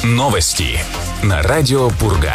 Новости на радио Пурга.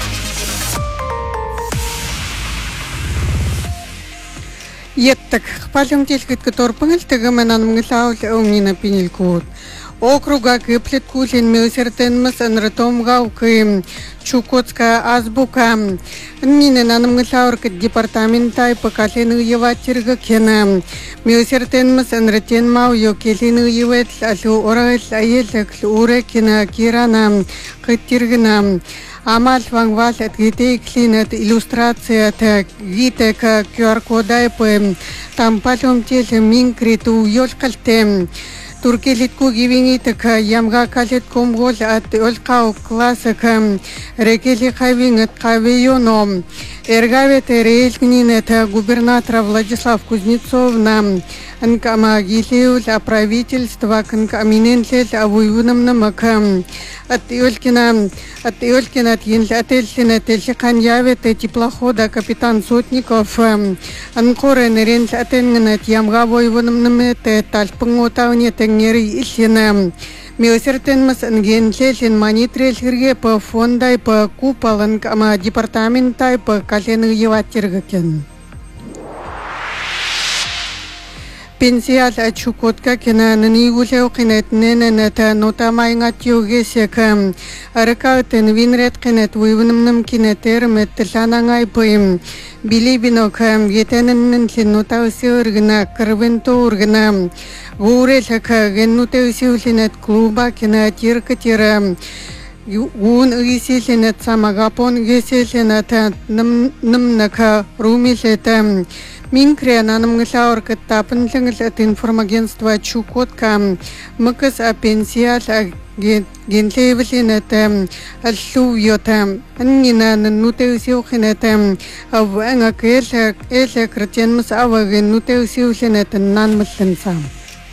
Еттік, палым телгіткі торпыңылтығы мәнан мұңылауыл өңнена пенелкуд. Округа кыплет кулен милсертенмес энретомгау кым Чукотская азбука. Нинен анымгылаурк департаментай покалены еватирга кена. Милсертенмес энретенмау йокелены евет алу орагыл айелек уре кена кирана кыттиргина. Амал вангвал отгитей клинет иллюстрация так гитек QR-кодай по там палом теле минкриту ёлкальтем. Туркелитку гивини така ямга калет комгол от олкау классика рекели хавин от кавионом. Эргавет рейльгнинета губернатора Владислав Кузнецов нам анкама гилеул правительства канкаминенлел авуюнам намакам от Иолькина от Янлятельсина Тельшикан явет теплохода капитан Сотников анкоре нерен атенгнет ямга воюнам намете тальпнготауне тенгери ильсина Милсертенмес ангенлелен манитрельхерге по фондай по куполан кама департаментай по калены еватиргакен. Пенсиал Чукотка кена нанигулеу кинет нененета нотамайнгат югесека аракаутен винрет кинет вуйвнымным кинетермет тыланангай поим билибинокам етененнен нотаусиургна карвентоургна гурелака геннутеусиулинет клуба кена тиркатира Гун гисиленет самагапон гисиленет намнака румилета Минкре нанамгылаур каттапын лыңылет информагентство Чукотка мыкыс пенсиал генлейвленет аллу йота аннина нутеусиухинет аванга эле кратенмс аваген нутеусиухинет нанмыллынсам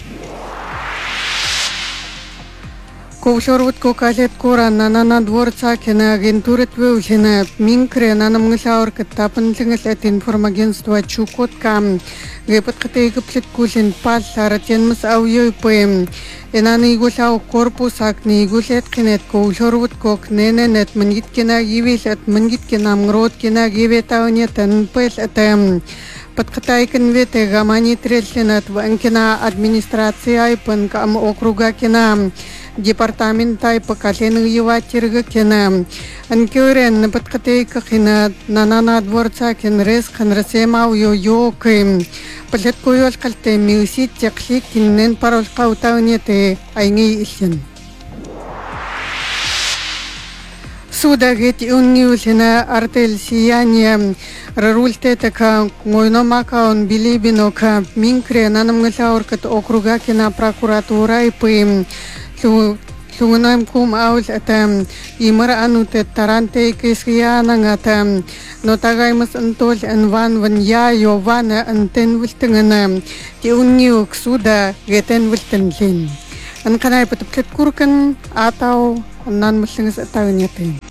Ковшорвуд кокалет кора нанана дворца кена агентурет веухина Минкре нанамгылаур каттапын лыңылет информагентство Чукотка гепат катейгыплет кулен пал аратенмс ауйой поем Энаны игулау корпус акни игулет кинет ковшорвуд кок нененет мангит кена гивилет мангит кена мгрот кена гиветауне танпел атам Подкатайкен вете гамани трельсенат ванкина администрация айпан кам округа кена департаментай по калены еватирга кена анкюрен подкатайка кена нанана дворца кен рес ханрасемау йокым палеткуйол калте миусит текли киннен парол каутаунете айнги исен Судагет унниусена артель сияния рарульте така мойномака он билибинока Минкре нанамгылауркат округа кена прокуратура и пым Лугнаем кум аул это имар ануте таранте кисьянангата но тагаймас антол анван ван я йована антен вилтengana ти унниук суда гетен вилтенлин анканай патплет куркан атау нан мышлыңыз атауынеты